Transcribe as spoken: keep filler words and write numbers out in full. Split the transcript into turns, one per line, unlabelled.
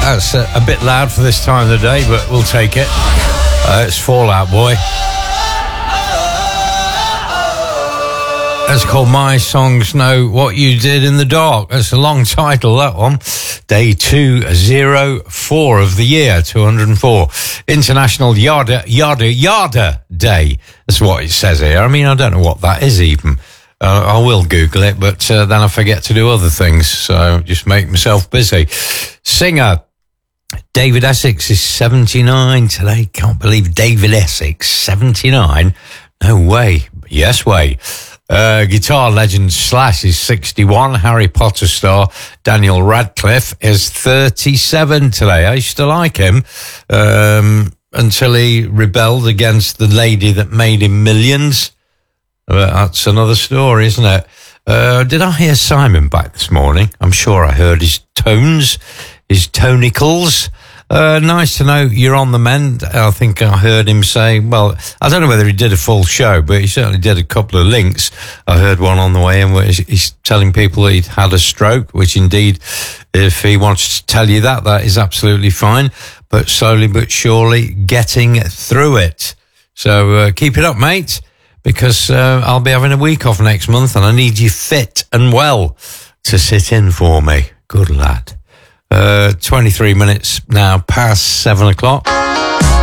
That's a, a bit loud for this time of the day, but we'll take it. Uh, it's Fall Out Boy. That's called My Songs Know What You Did in the Dark. That's a long title, that one. Day two oh four of the year, two hundred four. International Yada, Yada, Yada Day. That's what it says here. I mean, I don't know what that is even. Uh, I will Google it, but uh, then I forget to do other things, so just make myself busy. Singer David Essex is seventy-nine today. Can't believe David Essex, seventy-nine. No way. Yes way. Uh, guitar legend Slash is sixty-one. Harry Potter star Daniel Radcliffe is thirty-seven today. I used to like him um, until he rebelled against the lady that made him millions. But that's another story, isn't it? Uh, did I hear Simon back this morning? I'm sure I heard his tones, his tonicals. Uh, nice to know you're on the mend. I think I heard him say, well, I don't know whether he did a full show, but he certainly did a couple of links. I heard one on the way in where he's telling people he'd had a stroke, which indeed, if he wants to tell you that, that is absolutely fine, but slowly but surely getting through it. So uh, keep it up, mate, because uh, I'll be having a week off next month and I need you fit and well to sit in for me. Good lad. Uh, twenty-three minutes now past seven o'clock.